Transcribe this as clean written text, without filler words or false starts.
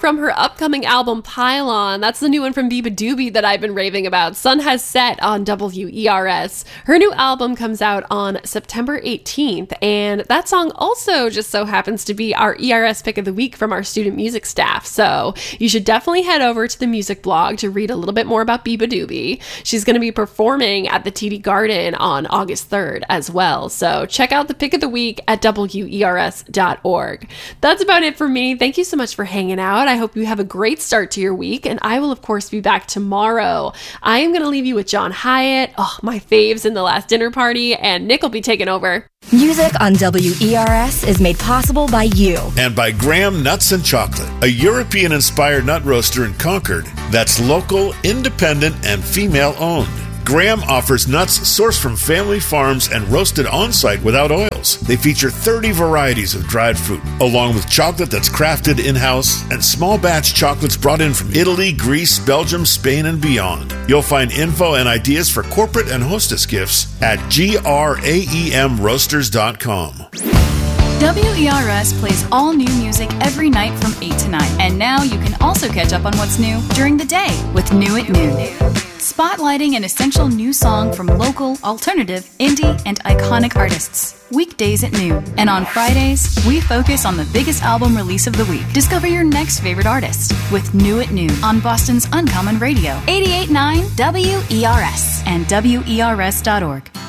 from her upcoming album Pylon. That's the new one from Biba Doobie that I've been raving about. Sun has set on WERS. Her new album comes out on September 18th, and that song also just so happens to be our ERS pick of the week from our student music staff. So you should definitely head over to the music blog to read a little bit more about Biba Doobie. She's going to be performing at the TD Garden on August 3rd as well. So check out the pick of the week at WERS.org. That's about it for me. Thank you so much for hanging out. I hope you have a great start to your week, and I will, of course, be back tomorrow. I am going to leave you with John Hyatt, my faves in The Last Dinner Party, and Nick will be taking over. Music on WERS is made possible by you. And by Graham Nuts and Chocolate, a European-inspired nut roaster in Concord that's local, independent, and female-owned. Graham offers nuts sourced from family farms and roasted on-site without oils. They feature 30 varieties of dried fruit, along with chocolate that's crafted in-house and small batch chocolates brought in from Italy, Greece, Belgium, Spain, and beyond. You'll find info and ideas for corporate and hostess gifts at graemroasters.com. WERS plays all new music every night from 8 to 9. And now you can also catch up on what's new during the day with New at Noon. Spotlighting an essential new song from local, alternative, indie, and iconic artists. Weekdays at noon. And on Fridays, we focus on the biggest album release of the week. Discover your next favorite artist with New at Noon on Boston's Uncommon Radio, 88.9 WERS and WERS.org.